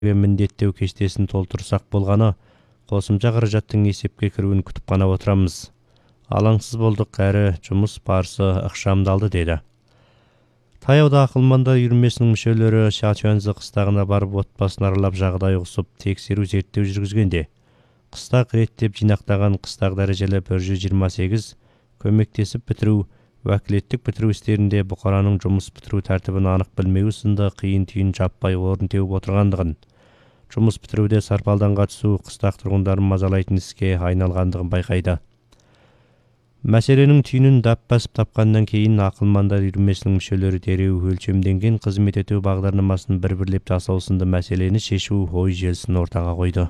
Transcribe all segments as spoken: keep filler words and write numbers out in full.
міндеттеу кестесін толтырсақ болғаны, қосымша қаражаттың есепке кіруін күтіп қана отырамыз. Алаңсыз болдық, әрі жұмыс барысы ықшамдалды, деді. Таяуда Ақылманда үйірмесінің мүшелері Шачуанзы қыстағына барып отбасын аралап жағдай ұғысып, тексеру зерттеу жүргізгенде, қыстақ реттеп жинақтаған қыстақ дәрежелі бір жүз жиырма сегіз көмектесіп бітіру, уәкілеттік бітіру істерінде бұқараның жұмыс бітіру тәртібін анық білмеуі сынды қиын түйін жаппай орын теуіп отырғандығын, жұмыс бітіруде сарпалданға түсу қыстақ тұрғындарын мазалайтын іске айналғандығын байқайды. Мәселенің түйінін дәп басып тапқаннан кейін Ақылманда үйірмесінің мүшелері дереу өлшемденген қызмет ету бағдарламасын бір-бірлеп жасау сынды мәселені шешу ой желісін ортаға қойды.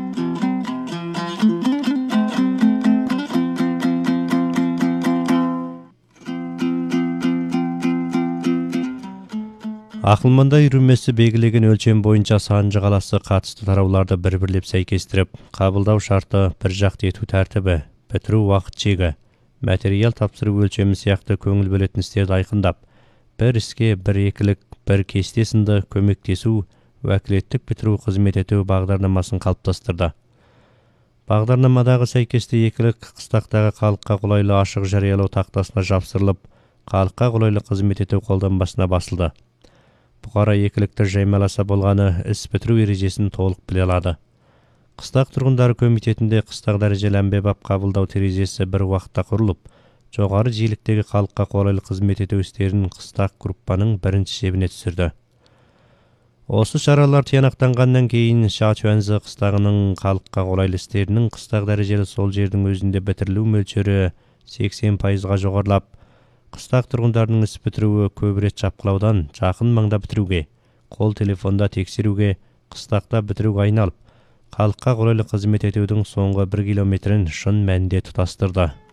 Ақылманда үйірмесі белгілеген өлшем бойынша Санжы қаласы қатысты тарауларды бір-бірлеп сәйкестіріп, қабылдау шарты, бір жақты ету тәртібі, бітіру уақыт шегі, материал тапсыру өлшемі сияқты көңіл бөлетін істерді айқындап, бір іске бір екілік, бір кесте сынды көмектесу, уәкілеттік бітіру қызмет ету бағдарламасын қалыптастырды. Бағдарламадағы сәйкесті екілік қыстақтағы халыққа қолайлы ашық жариялау тақтасына жапсырылып, халыққа қолайлы қызмет ету қолданбасына басылды. Бұқара екілікті жаймаласа болғаны іс бітіру ережесін толық біле алады. Қыстақ тұрғындары комитетінде қыстақ дәрежелі әмбебап қабылдау терезесі бір уақытта құрылып, жоғары жиіліктегі халыққа қолайлы қызмет ету істерін қыстақ группаның бірінші шебіне түсірді. Осы шаралар тиянақтанғаннан кейін Шачуанзы қыстағының халыққа қолайлы істерінің қыстақ дәрежелі сол жердің өзінде бітірілу мөлшері сексен пайызға жоғарылап, қыстақ тұрғындарының іс бітіруі көп рет шапқылаудан жақын маңда бітіруге, қол телефонда тексеруге, қыстақта бітіруге айналып, халыққа қолайлы қызмет етудің соңғы бір километрін шын мәнінде тұтастырды.